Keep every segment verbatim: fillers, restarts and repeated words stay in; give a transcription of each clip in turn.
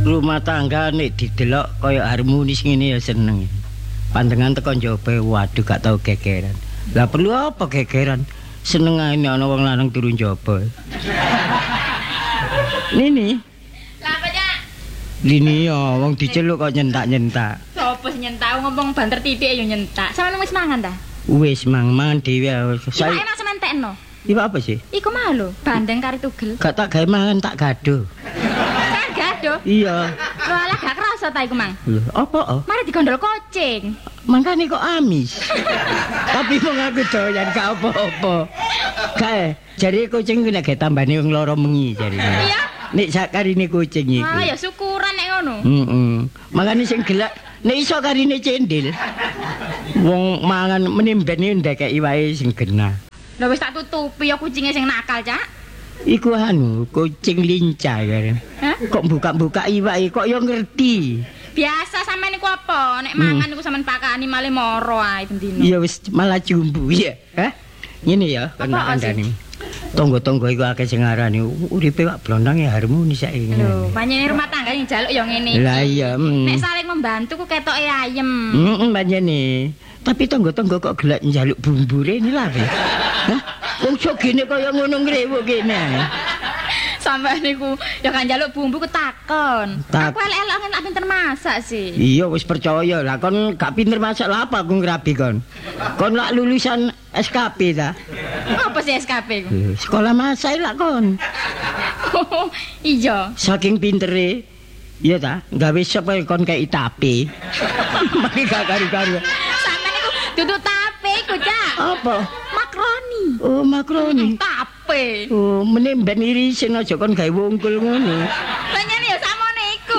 Rumah tangga nek didelok kaya harmonis ngene ya seneng. Pandangan teko njaba waduh gak tau gegeran. Lah perlu apa gegeran? Seneng ae ana wong lanang turu njaba. Nini. Lah apa, Cak? Lini ya wong diceluk kok nyentak-nyentak. Sopo sing nyentak ngomong banter titik yo nyentak. Sampeyan wis mangan ta? Wis mang-mang dhewe. Saya enak sementekno. Iku apa sih? Iku mah lho, bandeng kari tugel. Gak tak gawe mangan tak gado. Kan gaduh. Iya. Lho alah gak kerasa ta iku, Mang. Lho, apa oh? Mari digondol kucing. Mangkane kok amis. Tapi wong aku doyan gak apa-apa. Kae, jare kucing ku nek tambane wong loro mengi jarine. Iya. Nek sakarine kucing iku. Ah ya syukuran nek ngono. Heeh. Makane sing gelak nek iso karine cendil. Wong mangan menimbene ndekeki wae sing genah. Lah wis tak tutupi ya kucinge sing nakal, Cak. Iku anu, kucing lincah kan. Hah? Kok buka-buka iwake kok yo ngerti. Biasa sampean niku apa? Nek mangan niku sampean pakani malih moro ae bendino. Iya wis malah jumbu ya. Hah? Ngene ya, kena andane. Tonggo-tonggo iku akeh sing ngarani uripe wak blondang ya harmonis saiki. Lho, panjenengan rumah tangga sing njaluk ya ngene iki. Lah iya. Mm. Nek saling membantu ku ketoke ayem. Heeh, panjene. Tapi tonggo-tonggo kok gelak njaluk bumbure ini lah. Hah? Wong sok gene kaya ngono ngrewuk kene. Sampai niku ya kan njaluk bumbu ku takon. Tak. Aku elek-elek nggak pinter masak sih. Iya wis percaya lah kon gak pinter masak lah apa aku ngrabi kon. Kon lak lulusan S K P ta? Apa sih S K P ku? Eh, Sekolah masak lah kon. Oh, iya. Saking pintere. Iya ta? Gawe sop kaya kon kaya tape. Mari gak karo-karo. Sampai niku duduk tape ku, Cak. Apa? Makroni. Oh, makroni. Tape. Oh, meneh ben irisin aja kon gawe wungkul ngono. Panjenengan ya samone iku.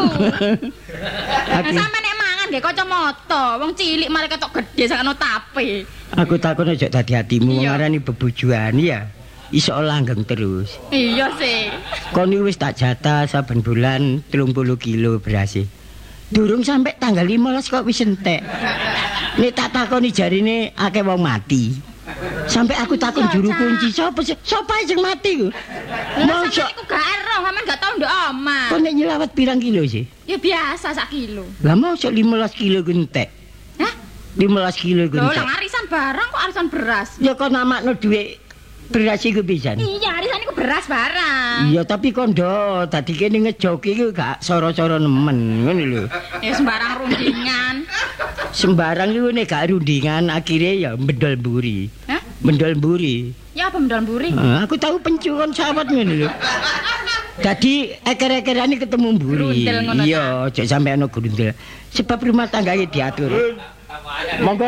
Aku, Sampe nek mangan nggih kacamata, wong cilik malah ketok gedhe sakno tape. aku takon aja dadi hatimu wong Iya. arani bebujuan ya. Iso langgeng terus. Iya sih. Kon iki wis tak jatah saben bulan telung puluh kilo beras. Durung sampai tanggal lima belas kok wis entek. Nek tak takoni jarine akeh wong mati. Sampai aku takon juru kunci sapa sih? Sapa sing mati ku? Lah Mosok sampeyan iku gak ero, sampeyan gak tau ndok omah. kon nek nyelawat pirang kilo sih? Ya biasa sak kilo. Lah mosok lima belas kilo ku entek. Hah? lima belas kilo ku Lho, entek. lang arisan barang kok arisan beras. Ya kon namakno dhuwit beras iku pisan. Iya, arisan iku beras barang. Iya tapi kondo dadi kene ngejoki iku gak soro-soro nemen ngono lho. Ya sembarang rundingan. Sembarang iku nek gak rundingan akhirnya ya mendol mburi. Hah? Mendol mburi. Ya apa mendol mburi? Ah, aku tahu pencuan sawat ngono lho. Dadi eker-ekerane ketemu mburi. Grundel ngono, Iya, aja sampe ana grundel. Sebab rumah tangga iki diatur. Monggo.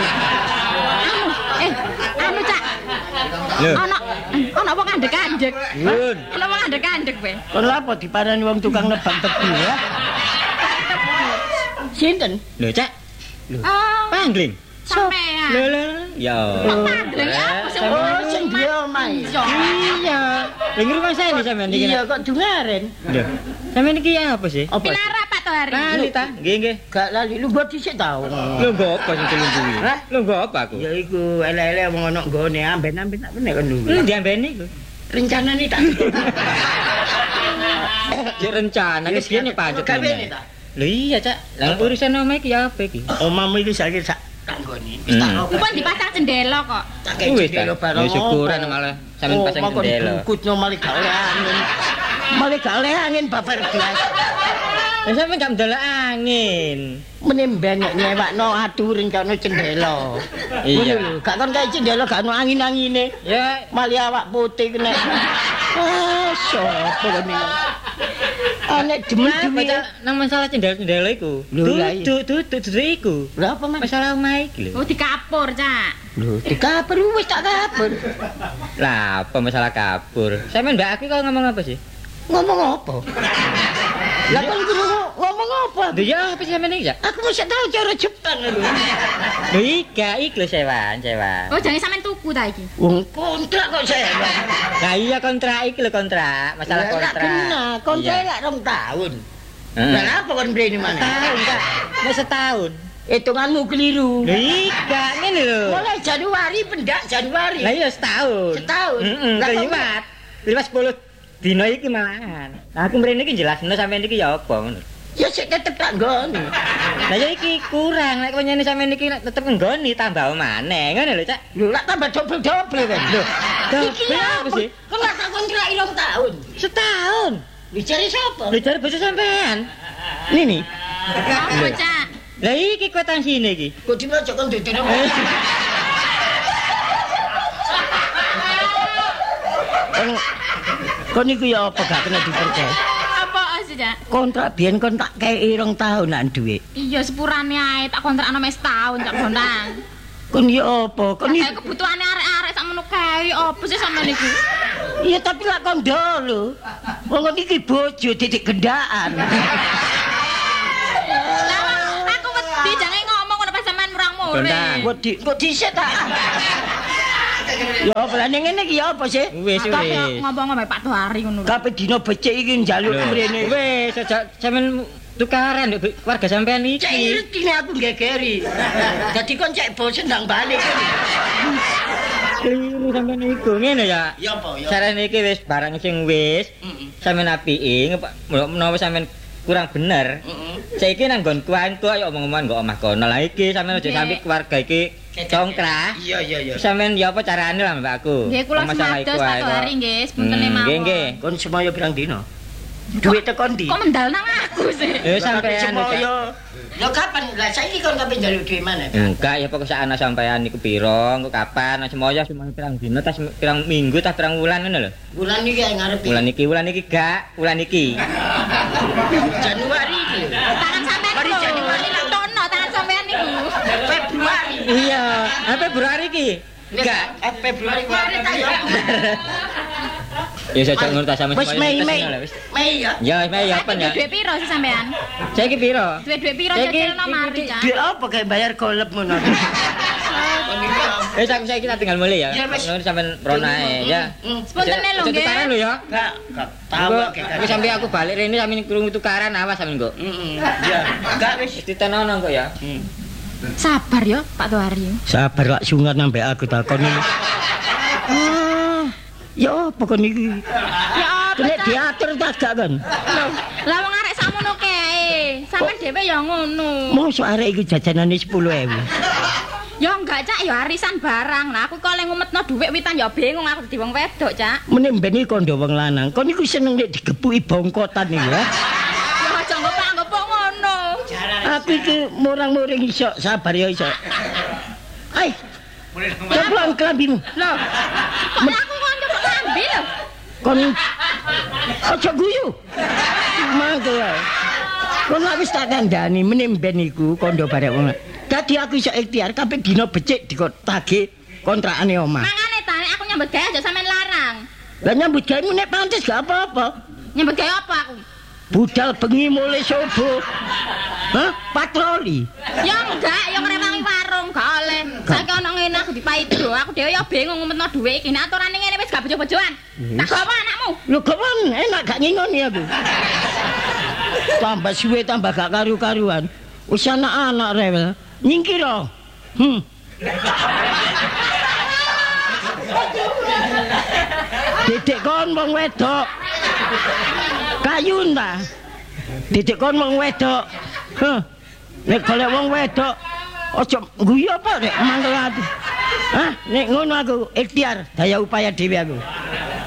Eh, anu Cak. Lho. Ana ana wong andek-andek. Yun. Ana wong andek-andek kowe. Kon lha apa diparani wong tukang nebang tebu ya? Sinten? Lho, Cak. Oh, Pangling. sampean. Lho, lho. Ya. Pangling apa sih? Oh, sing dia omah. Iya. Iya. Lha ngrungokne saya sampean iki. Iya kok dungaren. Lho. Sampean iki apa sih? Apa? Pinara Pak Tohari. Lali ta? Nggih, nggih. Gak lali lu buat dhisik tau. Lho nggo apa sing tulung kuwi? Hah? Lho nggo apa aku? Ya iku elek-elek wong ana nggone amben-amben tak kene kon lho. Lho diambeni lho. Rencanane tak. Cek rencana wis ngene pancet. Gawene ta. Lho iya, Cak. Lah urusan omah iki ya apa iki? Omahmu iki saiki sak tak nggone. Wis tak Hmm. obat. Pun dipasang jendela kok. Tak kei Wis ta. jendela barang. Ya syukuran malah sampean pasang jendela. Kutno malah gak oleh angin. Malah gak oleh angin babar gelas. Lah sampean gak ndelok angin. Menimben nek nyewakno aturin kono jendela. Iya. Ngono lho, gak kon kae jendela gak ono angin-angine. Ya, Malah awak putih kena. Ah, sopo kene. Anek Kenapa, demen-demen. Cak? Nang masalah cendela-cendela iku. Lho, lah iya. Duduk, duduk, duduk iku. Lha apa mas? Masalah omah iki lho. Oh dikapur, Cak. Lho, dikabur wis tak kabur. Lah, apa masalah kabur? Sampeyan Mbak Aki kok ngomong apa sih? Ngomong apa? Lah kon krungu ngomong apa? Lho ya apa sih sampeyan iki, Cak? Aku mesti tahu cara Jepang lho. Lho iya, iki lho sewan, sewan. Oh jangan sampean tuku ta iki. Wong kontrak kok saya. Lah iya kontrak iki lho kontrak, masalah Lah, kontrak. gak kena, kontrak Iya. lak rong tahun. Heeh. Lah apa kon mrene mana? Tahun, Cak. Mau setahun. Hitunganmu keliru. Lho iya, ngene lho. Mulai Januari pendak Januari. Lah iya setahun. Setahun. Heeh, Lah, kok liwat. Liwat sepuluh dina iki malahan. Aku mrene iki jelasno sampeyan iki ya apa ngono. Ya sik tetep tak nggoni. Lah ya iki kurang nek penyene sampeyan iki tetep nggoni tambah maneh ngono lho Cak. Lho lak tambah dobel-dobel kan. Lho. Iki apa sih? Kok lak tak kontrak rong tahun. Setahun. Lho cari sapa? Lho jare bojo sampean. Nini. Apa, Cak? Lah iki kwitansinya iki. Kok dimaca kon dudune. Kon kon niku ya apa gak kena dipercaya? Apa sih, Cak? Kontrak biyen kon tak kei rong tahun nak duwe. Iya sepurane ae tak kontrakno mes tahun Cak Bontang. Kon ya apa? Kon Kayak kebutuhane arek-arek sakmono kae apa sih sampean niku? iya tapi lak kondo lho. Wong iki bojo titik gendaan. Lah aku wedi jange ngomong ngono pas sampean murang-muring. Bontang. Wedi kok dhisik ta. Ya apa ngene iki ya apa sih? Wis Tapi wis. ngomong-ngomong Pak Tuhari ngono. Kabeh dina becik iki njaluk mrene. Wis aja sampean tukaran nduk keluarga sampean Cek iki. ngertine aku gegeri. Dadi kon cek bosen ndang balik. Keliru sampean iku ngene ya. Ya apa ya? Sarane iki wis barang sing wis sampean apiki menawa sampean kurang bener. Saiki nang nggonku antu ayo omong-omongan nggo omah kono. Lah iki sampean aja sampe keluarga iki congkrah. Iya iya iya. Sampean ya apa carane lah mbakku? Nggih kula semados Pak Tuhari nggih, sepunten mawon. Nggih nggih. Kon semaya pirang dina? Duit tekan ndi? Kok mendal nang aku sih? Eh sampean semaya. Lah kapan? Lah saiki kon kabeh njaluk duit mana? enggak ya pokok sak ana sampean niku piro, engko kapan, semoyo semoyo pirang dina tas pirang minggu tas pirang wulan ngono lho. Bulan iki ae ngarepe. Wulan iki, wulan iki gak, wulan iki. Januari iki. Tangan sampean Mari lho. Januari lah. Tono tangan sampean niku. Februari. Iya, apa Februari iki? Enggak, eh, Februari kemarin ta ya. Ya saya ngono ta sampe Wis Mei Mei. wis. Mei ya. Ya, Mei ya apa ya? Duit piro sih sampean? Saiki piro? Duit-duit piro Saiki- cecilno mari, Cak. Duit apa kayak bayar golep ngono. Eh saiki saiki kita tinggal mulai ya. Ya, wis. Ngono sampean rono ae ya. Sepuntene lho Aja nggih. tukaran lho ya. Enggak, enggak tahu Engko aku sampe aku balik rene sampe krungu tukaran awas sampe engko. Heeh. Ya, enggak wis. Wis ditenono kok ya. Sabar ya Pak Tuhari. Sabar lak sungat sampe aku takon iki. Ah, ya apa kon iki? Ya apa? Nek Cak? diatur tak gak kan? Lah wong arek sakmono kae. Sampeyan dhewe ya ngono. Mosok arek iku jajanane sepuluh ribu. Ya enggak Cak, ya arisan barang. Lah aku kok le ngumetno dhuwit witan ya bingung aku dadi wong wedok, Cak. Mene mbene kondo wong lanang. Kon iku seneng nek digepuki bongkotan iki ya. Ya aja ngopok-ngopok ngono. Aku iki murang-muring iso, sabar ya iso. Ai. Coba kelambimu. Loh. Kok aku kok njupuk klambi lho? Kon aja guyu. Mangke wae. Kon lak wis tak kandhani meneh mben iku kondo barek wong. Dadi aku iso ikhtiar kabeh dina becik dikotake kontrakane omah. Mangane ta nek aku nyambut gawe aja sampean larang. Lah nyambut gawe nek pantes gak apa-apa. Nyambut gawe apa aku? Budal bengi mulai subuh. Hah? Patroli. Ya enggak, ya ngrewangi warung gak oleh. Saiki ana ngene aku dipaido. Aku dhewe ya bingung ngumetno dhuwit iki. Nek aturane ngene wis gak bojo-bojoan. Tak gawa anakmu. Lho kawan enak gak ngingoni aku. Tambah suwe tambah gak karu-karuan. Wis anak-anak rewel. Nyingkira. Hmm. Didik kon wong wedok. Kayun ta. Didik kon wong wedok. Heh. Nek golek wong wedok aja guyu apa nek mangkel ati. Hah, nek ngono aku ikhtiar daya upaya dhewe aku.